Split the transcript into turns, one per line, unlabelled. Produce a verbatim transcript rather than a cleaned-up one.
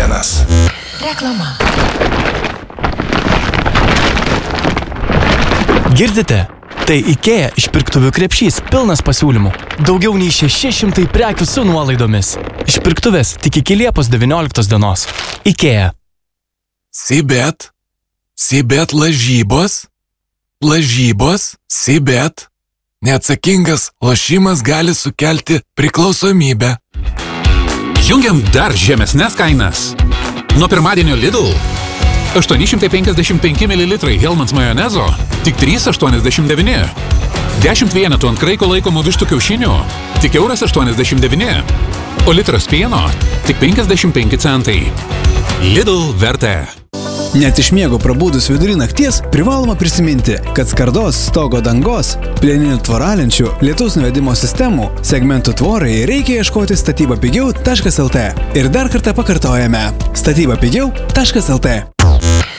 naujienas.
Reklama.
Girdite? Tai IKEA išpirktuvių krepšys pilnas pasiūlymų. Daugiau nei šeši šimtai prekių su nuolaidomis. Išpirktuvės tik iki Liepos devynioliktos dienos. IKEA.
Sibet. Sibet lažybos. Lažybos. Sibet. Neatsakingas lošimas gali sukelti priklausomybę.
Jungiam dar žemesnes kainas. Nuo pirmadienio Lidl. aštuoni šimtai penkiasdešimt penki mililitrai Hellmann's majonezo tik trys aštuoniasdešimt devyni. dešimt vienetų ant kraiko laikomų vištų kiaušinių tik euras aštuoniasdešimt devyni. O litras pieno tik penkiasdešimt penki centai. Lidl vertė.
Net iš miego prabūdus vidury nakties privaloma prisiminti, kad skardos, stogo dangos, plieninių tvoralenčių, lietaus nuvedimo sistemų, segmentų tvorai reikia ieškoti statyba pigiau taškas lt. Ir dar kartą pakartojame. statyba pigiau taškas lt.